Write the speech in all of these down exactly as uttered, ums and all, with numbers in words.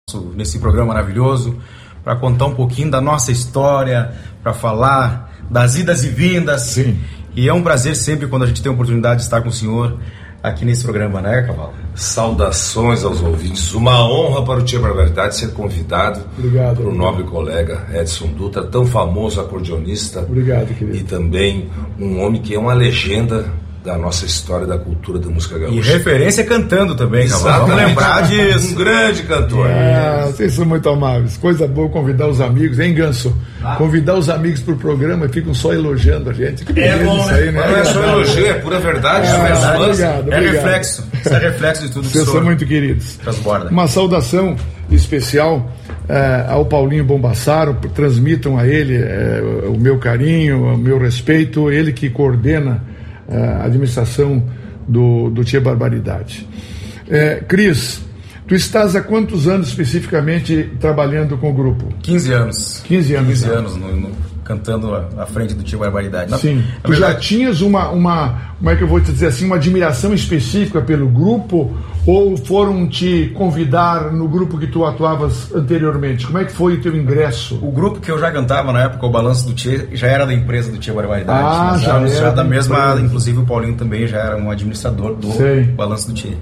nesse programa maravilhoso, para contar um pouquinho da nossa história, para falar das idas e vindas. Sim. E é um prazer sempre quando a gente tem a oportunidade de estar com o senhor aqui nesse programa, né, Cavalo? Saudações aos ouvintes. Uma honra para o Tia Barbaridade ser convidado para o nobre colega Edson Dutra, tão famoso acordeonista. Obrigado, querido. E também um homem que é uma legenda da nossa história, da cultura da música gaúcha. E referência cantando também, Cavalo. Vamos lembrar disso. Um grande cantor. Ah, vocês são muito amáveis. Coisa boa convidar os amigos, hein, Ganso? Ah. Convidar os amigos pro programa e ficam só elogiando a gente. Que é bom, isso aí, né? Não é só elogio, é pura verdade. Ah, é verdade. Obrigado, obrigado. É reflexo. Isso é reflexo de tudo que vocês são muito queridos. Transborda. Uma saudação especial eh, ao Paulinho Bombassaro. Transmitam a ele eh, o meu carinho, o meu respeito. Ele que coordena a administração do, do Tia Barbaridade. É, Cris, tu estás há quantos anos especificamente trabalhando com o grupo? quinze anos. quinze anos. quinze anos no, no, cantando à frente do Tia Barbaridade. Na, Sim. na tu verdade... já tinhas uma, uma, como é que eu vou te dizer assim, uma admiração específica pelo grupo, ou foram te convidar no grupo que tu atuavas anteriormente? Como é que foi o teu ingresso? O grupo que eu já cantava na época, o Balanço do Tia, já era da empresa do Tia Barbaridade. Ah, Nós já éramos era já da mesma, empresa. inclusive o Paulinho também já era um administrador do Sei. Balanço do Tia.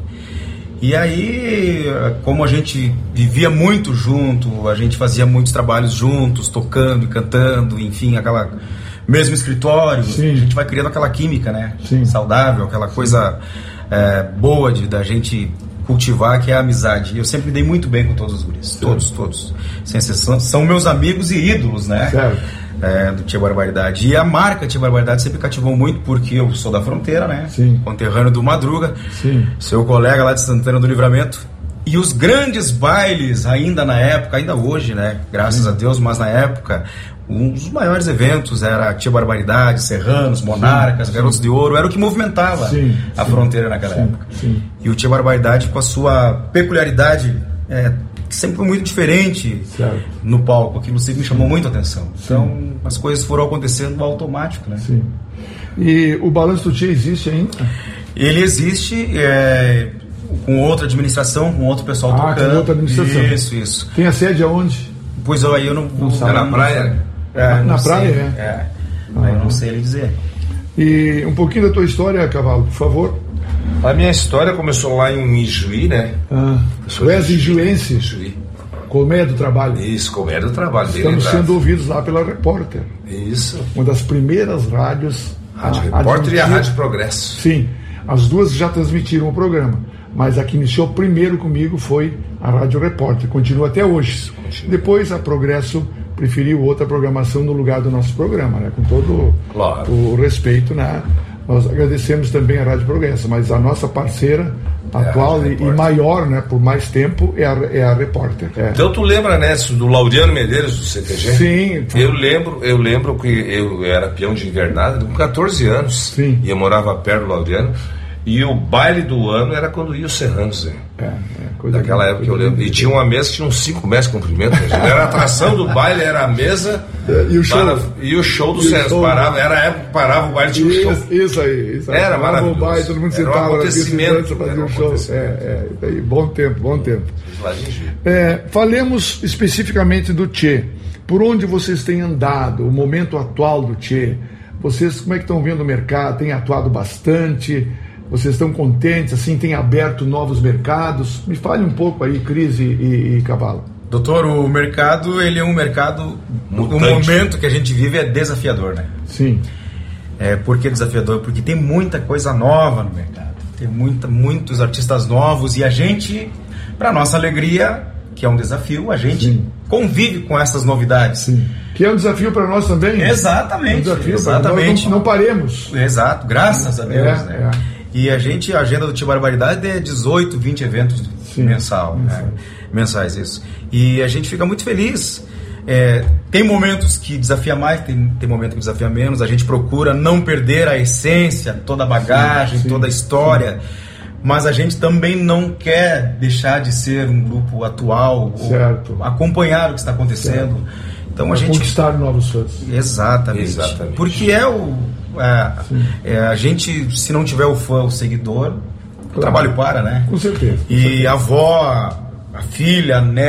E aí, como a gente vivia muito junto, a gente fazia muitos trabalhos juntos, tocando e cantando, enfim, aquela mesmo escritório, Sim. a gente vai criando aquela química, né? Sim. Saudável, aquela coisa é, boa de, da gente cultivar, que é a amizade. E eu sempre me dei muito bem com todos os guris, todos, todos, sem exceção. São meus amigos e ídolos, né? Certo. É, do Tia Barbaridade. E a marca Tia Barbaridade sempre cativou muito, porque eu sou da fronteira, né? Sim. Conterrâneo do Madruga, Sim. seu colega lá de Santana do Livramento. E os grandes bailes, ainda na época, ainda hoje, né? Graças Sim. a Deus, mas na época, um dos maiores eventos era Tia Barbaridade, Serranos, Monarcas, Sim. Garotos de Ouro, era o que movimentava Sim. a Sim. fronteira naquela Sim. época. Sim. E o Tia Barbaridade, com a sua peculiaridade, é, sempre foi muito diferente certo. no palco, aquilo sempre me chamou muito a atenção. Então, Sim. as coisas foram acontecendo no automático, né? Sim. E o Balanço do Tia existe ainda? Ele existe é, com outra administração, com outro pessoal ah, tocando. com outra administração. Isso, isso. Tem a sede aonde? Pois eu, aí eu não... Não sabe. É na praia? É, na na praia, sei, é? é. Ah. Aí eu não sei lhe dizer. E um pouquinho da tua história, Cavalo, por favor. A minha história começou lá em Ijuí, né? Ah, tu és ijuense? Ijuí. Colmeia do Trabalho. Isso, Colmeia do Trabalho. Estamos sendo ouvidos lá pela Repórter. Isso. Uma das primeiras rádios. Rádio a, Repórter admitir... e a Rádio Progresso. Sim, as duas já transmitiram o programa. Mas a que iniciou primeiro comigo foi a Rádio Repórter. Continua até hoje. Continua. Depois a Progresso preferiu outra programação no lugar do nosso programa, né? Com todo claro. o respeito, né? Nós agradecemos também a Rádio Progresso, mas a nossa parceira é atual e, e maior, né, por mais tempo, é a, é a Repórter. É. Então tu lembra, né, do Laureano Medeiros do C T G? Sim. Eu lembro, eu lembro que eu era peão de invernada com catorze anos. Sim. E eu morava perto do Laureano. E o baile do ano era quando ia os Serranos, né? É, é, coisa Daquela bem, época eu lembro. E tinha uma mesa que tinha uns cinco metros de comprimento. Era a atração do baile, era a mesa. É, e o show. Para, e o show do e Serranos. Parava, era a época que parava o baile, tinha um show. Isso, isso aí. Isso aí. Era maravilhoso. O baile, todo mundo era sentava um acontecimento. Fazia Era um um show. É, é, aí, bom tempo, bom tempo. É, falemos especificamente do Tchê. Por onde vocês têm andado, o momento atual do Tchê? Vocês, como é que estão vendo o mercado? Têm atuado bastante? Vocês estão contentes, assim, têm aberto novos mercados? Me fale um pouco aí, Cris e, e, e Cavalo. Doutor, o mercado, ele é um mercado... Mutante. O momento que a gente vive é desafiador, né? Sim. É, por que desafiador? Porque tem muita coisa nova no mercado. Tem muita, muitos artistas novos e a gente, para nossa alegria, que é um desafio, a gente Sim. convive com essas novidades. Sim. Que é um desafio para nós também. Exatamente. É um desafio exatamente. Nós não, não paremos. Exato, graças a Deus, é, né? É. E a gente, a agenda do Tia Barbaridade é dezoito, vinte eventos Sim, mensal, mensal. Né? mensais, isso. E a gente fica muito feliz. É, tem momentos que desafia mais, tem, tem momentos que desafia menos. A gente procura não perder a essência, toda a bagagem, sim, toda a história. Sim. Mas a gente também não quer deixar de ser um grupo atual, certo, ou acompanhar o que está acontecendo. Certo. Então a gente conquistar novos fãs. Exatamente. Exatamente. Porque é o é, é, a gente, se não tiver o fã, o seguidor, claro, o trabalho para, né? Com certeza. Com e certeza. a avó, a filha, né,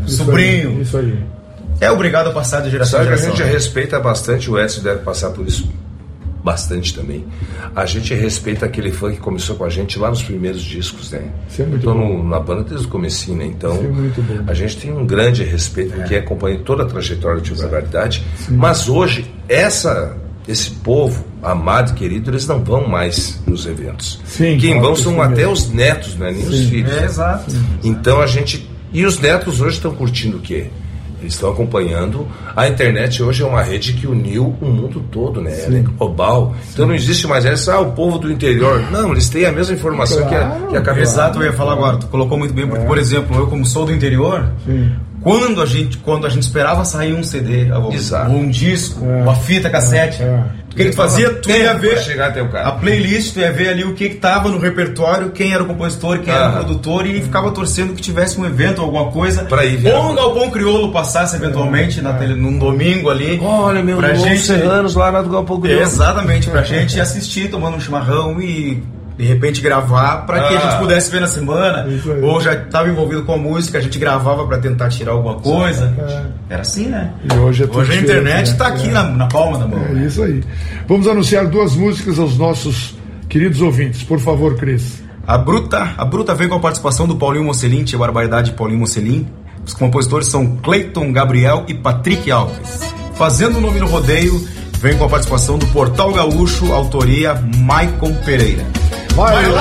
isso sobrinho. Aí, isso aí. É obrigado a passar de geração em geração. A gente respeita bastante, o Edson deve passar por isso bastante também. A gente respeita aquele fã que começou com a gente lá nos primeiros discos, né? Isso é muito Tô bom. No, na banda desde o comecinho, né? Então, Isso é muito bom. a gente tem um grande respeito porque é. acompanha toda a trajetória de Barbaridade. Mas hoje, essa, esse povo amado e querido, eles não vão mais nos eventos. Sim, Quem claro vão que são sim até mesmo. os netos, não é nem Sim. os filhos. É, exato. Então a gente... E os netos hoje estão curtindo o quê? Eles estão acompanhando. A internet hoje é uma rede que uniu o mundo todo, né? Ela é global. Então não existe mais essa, ah, o povo do interior. Não, eles têm a mesma informação Claro, que a, que a cabeça. Exato, eu ia falar agora, tu colocou muito bem, porque, É. por exemplo, eu como sou do interior, Sim. quando a gente, quando a gente esperava sair um C D, ou, Exato. ou um disco, É. uma fita cassete, É. o que que tu fazia? Tu ia ver Pra chegar até o cara. a playlist, tu ia ver ali o que que tava no repertório, quem era o compositor, quem era Ah. o produtor, e ficava torcendo que tivesse um evento, alguma coisa, Pra ir ver. ou um Galpão Crioulo passasse eventualmente na tele, num domingo ali. Olha, meu pra irmão, gente Serranos lá na do Galpão Crioulo. Exatamente, pra gente assistir, tomando um chimarrão e de repente gravar pra que a Ah. gente pudesse ver na semana, Isso aí. ou já estava envolvido com a música, a gente gravava pra tentar tirar alguma coisa. É. Era assim, né? E hoje é tudo Hoje a internet diferente, tá né? aqui É. na, na palma da mão. É né? isso aí. Vamos anunciar duas músicas aos nossos queridos ouvintes. Por favor, Cris. A Bruta, a Bruta vem com a participação do Paulinho Mocelin, Tia Barbaridade Paulinho Mocelin. Os compositores são Cleiton Gabriel e Patrick Alves. Fazendo o Nome no Rodeio, vem com a participação do Portal Gaúcho, autoria Maicon Pereira. Vai lá!